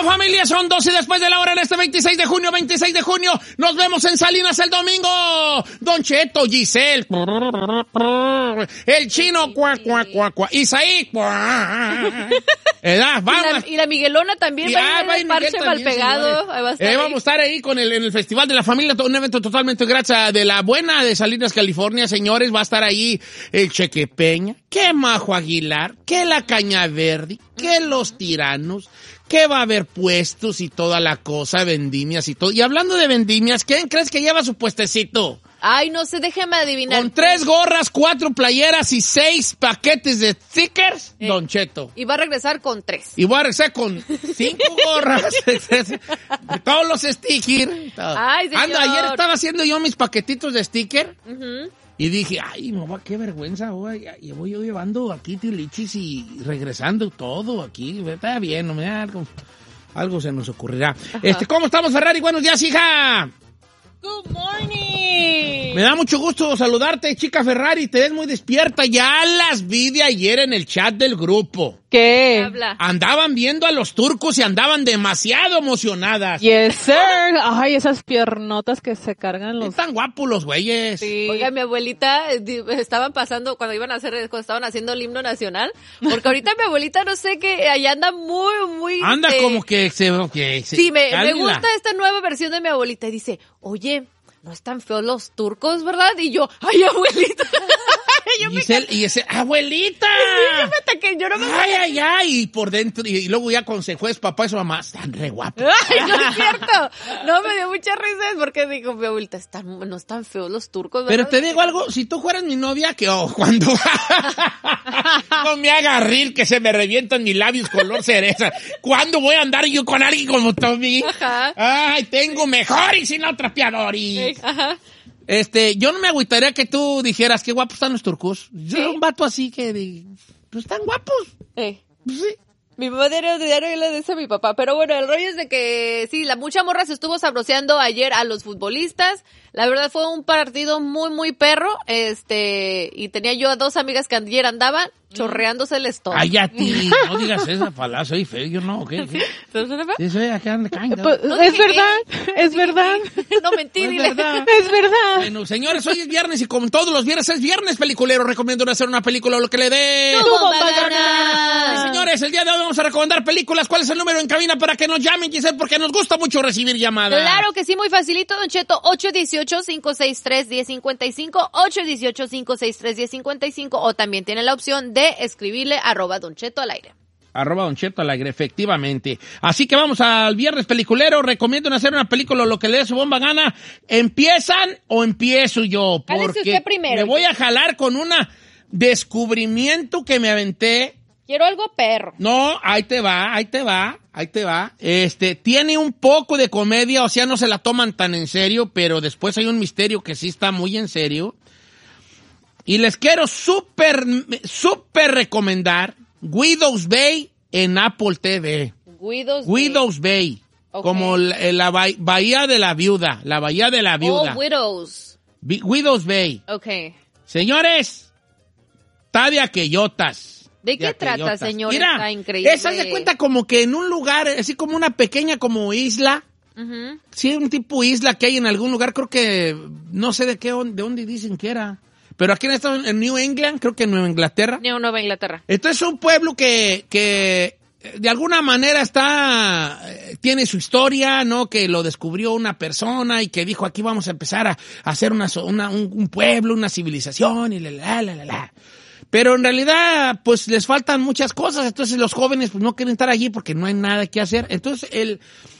vamos, familia, son 12 después de la hora en este 26 de junio. Nos vemos en Salinas el domingo. Don Cheto, Giselle, el chino, Isaí, y la Miguelona también va a ir parche mal pegado. Vamos a estar ahí con en el Festival de la Familia, un evento totalmente gracias de la buena de Salinas, California, señores. Va a estar ahí el Cheque Peña, que Majo Aguilar, que la Caña Verde, que los Tiranos, que va a haber puestos y toda la cosa, vendimias y todo. Y hablando de vendimias, ¿quién crees que lleva su puestecito? Ay, no sé, déjeme adivinar. Con 3 gorras, 4 playeras y 6 paquetes de stickers, Don Cheto. Y va a regresar con 3. Y voy a regresar con 5 gorras, todos los stickers. Ay, señor. Ayer estaba haciendo yo mis paquetitos de sticker. Y dije, ay, mamá, qué vergüenza, voy yo llevando aquí tilichis y regresando todo aquí. Está bien, no me da algo se nos ocurrirá. ¿Cómo estamos, Ferrari? Buenos días, hija. Good morning. Me da mucho gusto saludarte, chica Ferrari. Te ves muy despierta. Ya las vi de ayer en el chat del grupo. ¿Qué? Andaban viendo a los turcos y andaban demasiado emocionadas. Yes, sir. Ay, esas piernotas que se cargan los... Están guapos los güeyes. Sí. Oiga, mi abuelita, estaban pasando, cuando estaban haciendo el himno nacional, porque ahorita mi abuelita, no sé qué, allá anda muy... Anda como que se... Sí, me gusta esta nueva versión de mi abuelita y dice, oye, no están feos los turcos, ¿verdad? Y yo, ay, abuelita. Y ese, abuelita. Yo no me y por dentro, y luego ya con se fue papá y su mamá, están re guapos. Ay, no es cierto. No, me dio mucha risa porque dijo mi abuelita, no están feos los turcos, ¿verdad? Pero te digo algo, si tú fueras mi novia, que cuando no me haga reír que se me revientan mis labios color cereza. ¿Cuándo voy a andar yo con alguien como Tommy? Ajá. Ay, tengo mejores y no trapeadores. Ajá. Yo no me agüitaría que tú dijeras qué guapos están los turcos. Yo era un vato así que pues están guapos. Pues sí. Mi mamá diario le dice a mi papá. Pero bueno, el rollo es de que sí, la mucha morra se estuvo sabroseando ayer a los futbolistas. La verdad fue un partido muy perro. Y tenía yo a 2 amigas que ayer andaban chorreándose el estómago. Ay, a ti, no digas esa palabra, soy feo, yo no, ¿qué? ¿Te suena feo? Sí, soy acá anda caña. Es verdad. No mentí, dile. Es verdad. Bueno, señores, hoy es viernes y como todos los viernes es viernes peliculero. Recomiendo hacer una película o lo que le dé. ¡Tu bomba gana! Sí, señores, el día de hoy vamos a recomendar películas. ¿Cuál es el número en cabina para que nos llamen, Giselle? Porque nos gusta mucho recibir llamadas. Claro que sí, muy facilito, Don Cheto. 818-563-1055, 818-563-1055, o también tiene la opción de escribirle @Don Cheto al aire. @Don Cheto al aire, efectivamente. Así que vamos al viernes peliculero. Recomiendo hacer una película o lo que le dé su bomba gana. ¿Empiezan o empiezo yo? Porque usted primero. Me voy a jalar con una descubrimiento que me aventé. Quiero algo perro. No, ahí te va. Tiene un poco de comedia, o sea, no se la toman tan en serio, pero después hay un misterio que sí está muy en serio. Y les quiero súper recomendar Widow's Bay en Apple TV. Widow's Bay. Okay. Como la bahía de la viuda. La bahía de la viuda. Oh, Widows. Widow's Bay. Ok. Señores, está de aquellotas. ¿De qué trata, señor? Mira, está increíble. esa se cuenta como que en un lugar, así como una pequeña como isla. Sí, un tipo isla que hay en algún lugar, creo que, no sé de dónde dicen que era. Pero aquí en New England, creo que en Nueva Inglaterra. Nueva Inglaterra. Entonces es un pueblo que de alguna manera tiene su historia, ¿no? Que lo descubrió una persona y que dijo, aquí vamos a empezar a hacer un pueblo, una civilización y la. Pero en realidad, pues les faltan muchas cosas. Entonces los jóvenes pues no quieren estar allí porque no hay nada que hacer. Entonces el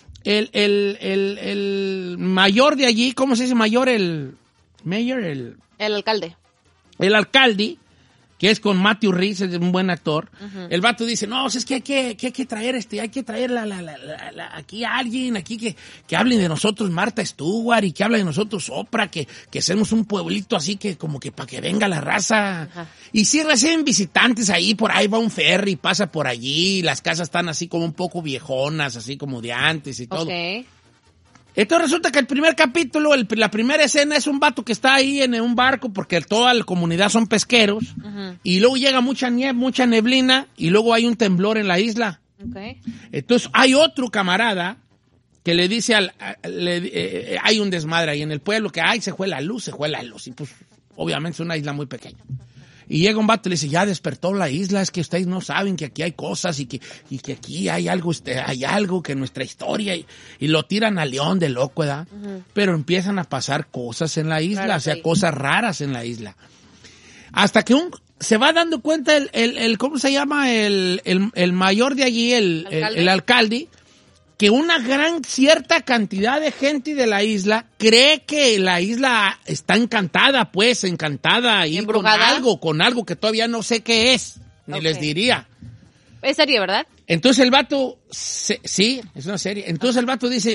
mayor de allí, ¿cómo se dice mayor? El alcalde. El alcalde, que es con Matthew Rhys, es un buen actor. El vato dice, no, es que hay que traer aquí a alguien, aquí que hablen de nosotros Martha Stewart y que hable de nosotros Oprah, que hacemos un pueblito así que como que para que venga la raza. Ajá. Y sí reciben visitantes ahí, por ahí va un ferry, pasa por allí, las casas están así como un poco viejonas, así como de antes y todo. Okay. Entonces resulta que el primer capítulo, la primera escena es un vato que está ahí en un barco porque toda la comunidad son pesqueros y luego llega mucha neblina y luego hay un temblor en la isla Okay. Entonces hay otro camarada que le dice hay un desmadre ahí en el pueblo que se fue la luz. Y pues obviamente es una isla muy pequeña. Y llega un vato y le dice, ya despertó la isla, es que ustedes no saben que aquí hay cosas y que aquí hay algo que nuestra historia, y lo tiran a león de loco, ¿verdad? Uh-huh. Pero empiezan a pasar cosas en la isla, claro, cosas raras en la isla. Hasta que se va dando cuenta el ¿cómo se llama? El mayor de allí, el alcalde, que una cierta cantidad de gente de la isla cree que la isla está encantada ahí con algo que todavía no sé qué es, ni les diría. Es serie, ¿verdad? Entonces el vato, sí, es una serie. Entonces el vato dice,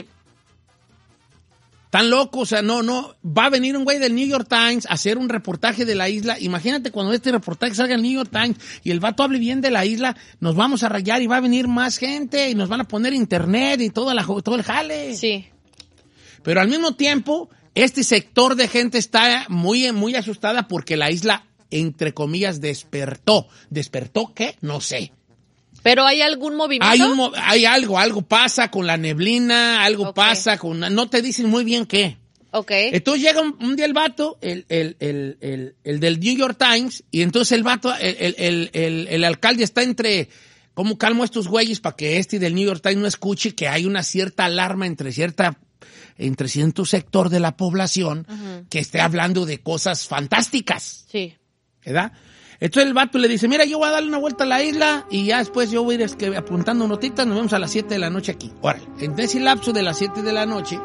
tan loco, o sea, no, va a venir un güey del New York Times a hacer un reportaje de la isla. Imagínate cuando este reportaje salga en el New York Times y el vato hable bien de la isla, nos vamos a rayar y va a venir más gente y nos van a poner internet y todo el jale. Sí. Pero al mismo tiempo, este sector de gente está muy, muy asustada porque la isla, entre comillas, despertó. ¿Despertó qué? No sé. ¿Pero hay algún movimiento? Hay algo pasa con la neblina, pasa con... No te dicen muy bien qué. Okay. Entonces llega un día el vato, el del New York Times, y entonces el vato, el alcalde está entre... ¿Cómo calmo a estos güeyes para que del New York Times no escuche que hay una cierta alarma entre cierto sector de la población que esté hablando de cosas fantásticas? Sí. ¿Verdad? Entonces el vato le dice, mira, yo voy a darle una vuelta a la isla y ya después yo voy a ir apuntando notitas, nos vemos a las 7 de la noche aquí. Órale, en ese lapso de las 7 de la noche,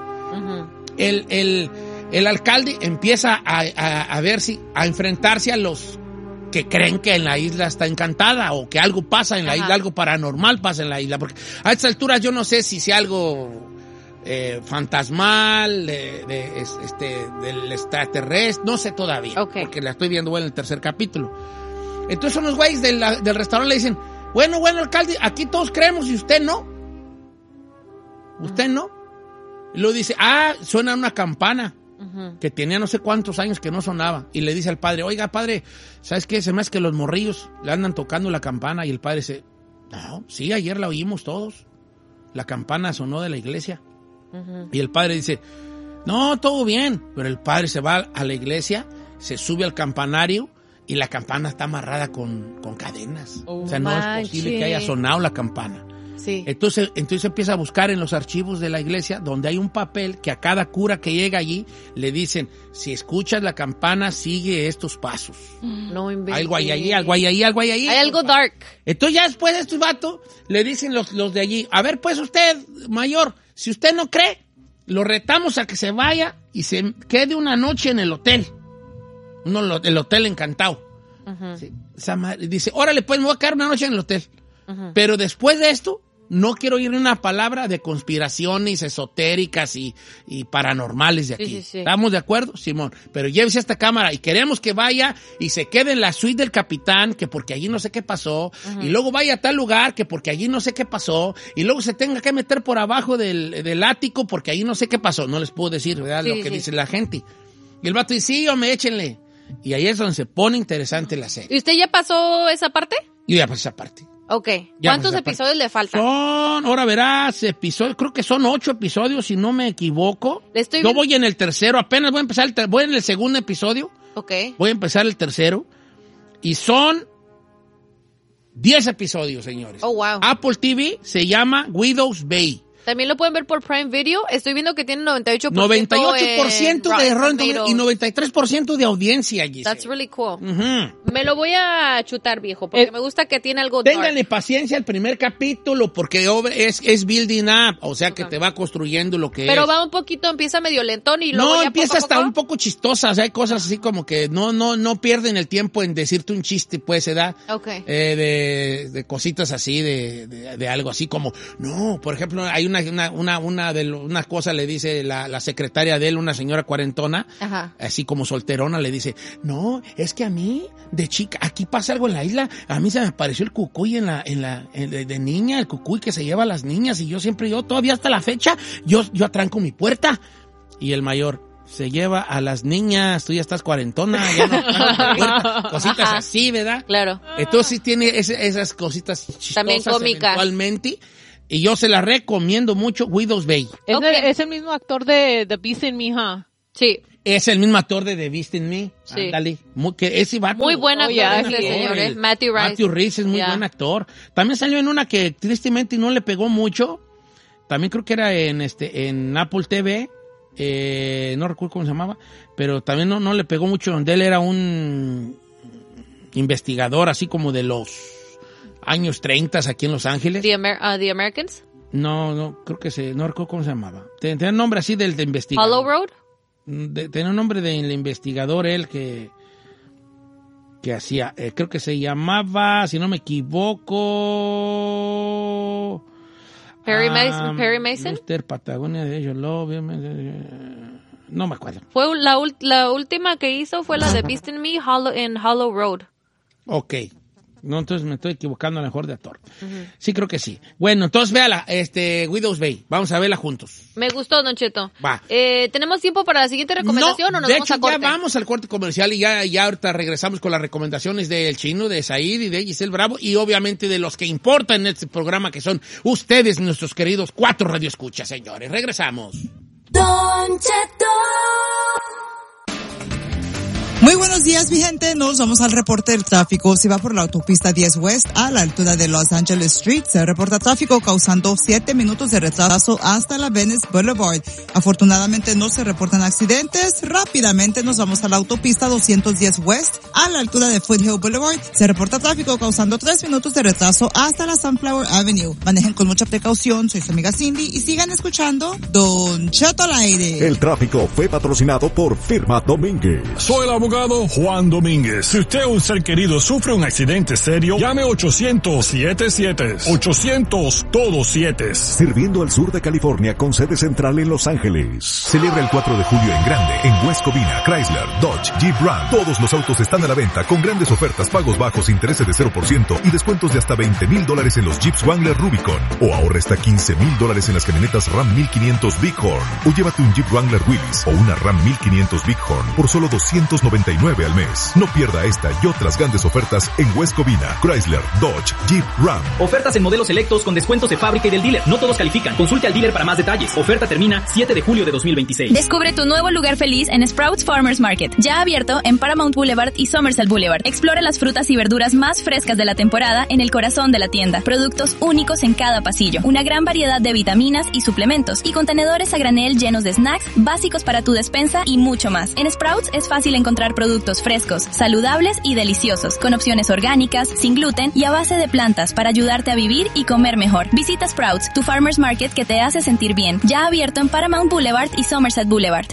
el alcalde empieza a enfrentarse a los que creen que en la isla está encantada o que algo pasa en la isla, algo paranormal pasa en la isla. Porque a estas alturas yo no sé si sea algo fantasmal, del extraterrestre, no sé todavía, porque la estoy viendo en el tercer capítulo. Entonces unos güeyes del restaurante le dicen, bueno, alcalde, aquí todos creemos y usted no. ¿Usted no? Y luego dice, suena una campana que tenía no sé cuántos años que no sonaba. Y le dice al padre, oiga, padre, ¿sabes qué? Se me hace que los morrillos le andan tocando la campana. Y el padre dice, no, sí, ayer la oímos todos. La campana sonó de la iglesia. Y el padre dice, no, todo bien. Pero el padre se va a la iglesia, se sube al campanario y la campana está amarrada con cadenas. O sea, no es posible que haya sonado la campana. Sí. Entonces empieza a buscar en los archivos de la iglesia donde hay un papel que a cada cura que llega allí le dicen, si escuchas la campana, sigue estos pasos. No inventes. Algo hay ahí. Hay algo dark. Entonces ya después de estos vatos le dicen los de allí, a ver pues usted, mayor, si usted no cree, lo retamos a que se vaya y se quede una noche en el hotel. El hotel encantado. Sí. Dice, órale pues me voy a quedar una noche en el hotel. Pero después de esto, no quiero oír una palabra de conspiraciones esotéricas y paranormales de aquí. Sí. ¿Estamos de acuerdo, Simón? Pero llévese esta cámara y queremos que vaya y se quede en la suite del capitán, que porque allí no sé qué pasó, y luego vaya a tal lugar, que porque allí no sé qué pasó, y luego se tenga que meter por abajo del ático, porque allí no sé qué pasó. No les puedo decir, ¿verdad? Lo que dice la gente. Y el vato dice, sí, hombre, échenle. Y ahí es donde se pone interesante la serie. ¿Y usted ya pasó esa parte? Yo ya pasé esa parte. Ok. ¿Cuántos episodios le faltan? Ahora verás, creo que son 8 episodios, si no me equivoco. Yo voy en el tercero, apenas voy a empezar, voy en el segundo episodio. Ok. Voy a empezar el tercero. Y son 10 episodios, señores. Oh, wow. Apple TV se llama Widow's Bay. También lo pueden ver por Prime Video. Estoy viendo que tiene 98% 98% de error y 93% de audiencia, Giselle. That's really cool. Me lo voy a chutar, viejo, porque me gusta que tiene algo dark. Ténganle paciencia al primer capítulo, porque es building up, o sea que te va construyendo lo que Pero va un poquito, empieza medio lentón y luego no, ya empieza poco a hasta poco. un poco chistosa, o sea, hay cosas así como que no pierden el tiempo en decirte un chiste, pues, se da. Okay. De cositas así, de algo así como, no, por ejemplo, hay una cosa le dice la secretaria de él, una señora cuarentona, así como solterona, le dice, no, es que a mí, de chica, aquí pasa algo en la isla, a mí se me apareció el cucuy de niña, el cucuy que se lleva a las niñas, y yo todavía hasta la fecha, yo atranco mi puerta. Y el mayor, se lleva a las niñas, tú ya estás cuarentona, ya no cositas así, ¿verdad? Claro. Entonces sí tiene esas cositas chistosas También cómicas. eventualmente, y yo se las recomiendo mucho, Widow's Bay. Es el mismo actor de The Beast in Me, ¿huh? Sí. Es el mismo actor de The Beast in Me. Sí. Ándale. Ese vato, Muy buen actor ya, ese sí. señor, ¿eh? Matthew Rice. Matthew Rice es muy buen actor. También salió en una que tristemente no le pegó mucho. También creo que era en Apple TV. No recuerdo cómo se llamaba, pero también no le pegó mucho, donde él era un investigador así como de los años 30 aquí en Los Ángeles. The Americans. No, creo que no recuerdo cómo se llamaba. Tenía un nombre así del de investigador. Hollow Road. Tenía un nombre del investigador él que hacía, creo que se llamaba, si no me equivoco, Perry Mason. Mr. Patagonia de ellos, no me acuerdo. Fue la última que hizo fue la de Beast in Me, en Hollow Road. Ok. No, entonces me estoy equivocando a lo mejor de actor. Sí, creo que sí. Bueno, entonces véala, Widow's Bay. Vamos a verla juntos. Me gustó, Don Cheto. Va. ¿Tenemos tiempo para la siguiente recomendación o nos de vamos hecho, a corte? ya vamos al corte comercial y ya ahorita regresamos con las recomendaciones del Chino, de Said y de Giselle Bravo y obviamente de los que importan en este programa, que son ustedes, nuestros queridos 4 radioescuchas, señores. Regresamos. Don Cheto. Muy buenos días, mi gente. Nos vamos al reporte del tráfico. Si va por la autopista 10 West a la altura de Los Angeles Street, se reporta tráfico causando 7 minutos de retraso hasta la Venice Boulevard. Afortunadamente no se reportan accidentes. Rápidamente nos vamos a la autopista 210 West a la altura de Foothill Boulevard. Se reporta tráfico causando 3 minutos de retraso hasta la Sunflower Avenue. Manejen con mucha precaución. Soy su amiga Cindy y sigan escuchando Don Cheto al aire. El tráfico fue patrocinado por Firma Domínguez. Soy el abogado Juan Domínguez. Si usted o un ser querido sufre un accidente serio, llame 800-77. 800 todos 7. Sirviendo al sur de California con sede central en Los Ángeles. Celebra el 4 de julio en grande en West Covina, Chrysler, Dodge, Jeep Ram. Todos los autos están a la venta con grandes ofertas, pagos bajos, intereses de 0% y descuentos de hasta $20,000 en los Jeeps Wrangler Rubicon. O ahorra hasta $15,000 en las camionetas Ram 1500 Bighorn. O llévate un Jeep Wrangler Willys o una Ram 1500 Bighorn por solo $299 al mes. No pierda esta y otras grandes ofertas en West Covina, Chrysler, Dodge, Jeep, Ram. Ofertas en modelos selectos con descuentos de fábrica y del dealer. No todos califican. Consulte al dealer para más detalles. Oferta termina 7 de julio de 2026. Descubre tu nuevo lugar feliz en Sprouts Farmers Market. Ya abierto en Paramount Boulevard y Somerset Boulevard. Explora las frutas y verduras más frescas de la temporada en el corazón de la tienda. Productos únicos en cada pasillo. Una gran variedad de vitaminas y suplementos. Y contenedores a granel llenos de snacks, básicos para tu despensa y mucho más. En Sprouts es fácil encontrar productos frescos, saludables y deliciosos, con opciones orgánicas, sin gluten y a base de plantas para ayudarte a vivir y comer mejor. Visita Sprouts, tu farmers market que te hace sentir bien. Ya abierto en Paramount Boulevard y Somerset Boulevard.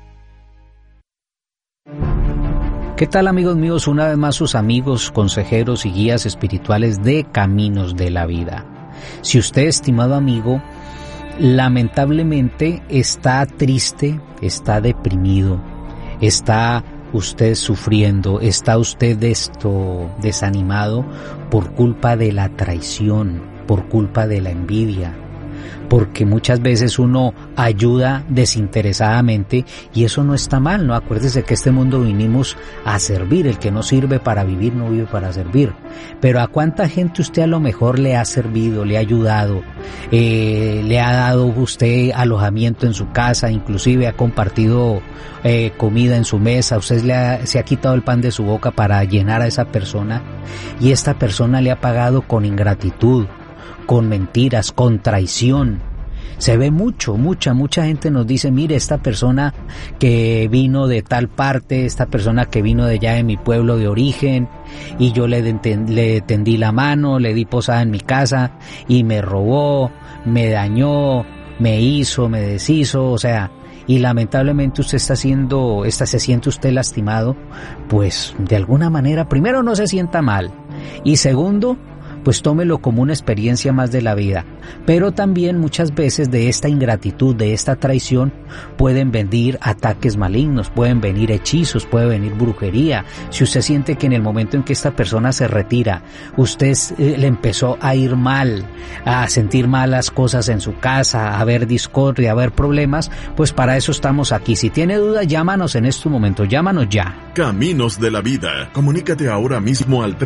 ¿Qué tal, amigos míos? Una vez más sus amigos, consejeros y guías espirituales de Caminos de la Vida. Si usted, estimado amigo, lamentablemente está triste, está deprimido, está usted sufriendo, está usted desanimado por culpa de la traición, por culpa de la envidia, porque muchas veces uno ayuda desinteresadamente y eso no está mal, ¿no? Acuérdese que este mundo vinimos a servir, el que no sirve para vivir no vive para servir. Pero ¿a cuánta gente usted a lo mejor le ha servido, le ha ayudado, le ha dado usted alojamiento en su casa, inclusive ha compartido comida en su mesa, usted se ha quitado el pan de su boca para llenar a esa persona y esta persona le ha pagado con ingratitud, con mentiras, con traición? Se ve mucha gente nos dice, mire, esta persona que vino de tal parte, esta persona que vino de allá de mi pueblo de origen, y yo le tendí la mano, le di posada en mi casa, y me robó, me dañó, me hizo, me deshizo, o sea, y lamentablemente usted se siente usted lastimado, pues de alguna manera, primero no se sienta mal, y segundo, pues tómelo como una experiencia más de la vida. Pero también muchas veces de esta ingratitud, de esta traición, pueden venir ataques malignos, pueden venir hechizos, puede venir brujería. Si usted siente que en el momento en que esta persona se retira, usted le empezó a ir mal, a sentir malas cosas en su casa, a ver discordia, a ver problemas, pues para eso estamos aquí. Si tiene duda, llámanos en este momento, llámanos ya. Caminos de la Vida. Comunícate ahora mismo al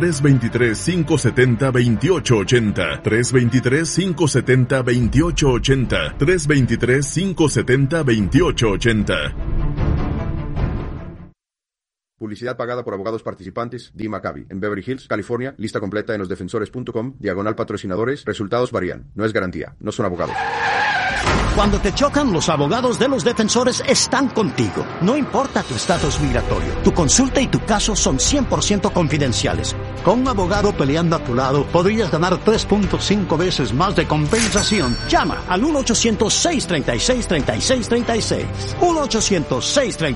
323-570-2880. 323-570-2880. 323-570-2880. Publicidad pagada por abogados participantes. Dee Maccabi, en Beverly Hills, California. Lista completa en losdefensores.com. /patrocinadores. Resultados varían. No es garantía. No son abogados. Cuando te chocan, los abogados de Los Defensores están contigo. No importa tu estatus migratorio. Tu consulta y tu caso son 100% confidenciales. Con un abogado peleando a tu lado, podrías ganar 3.5 veces más de compensación. Llama al 1-800-636-3636. 1-800-636-3636.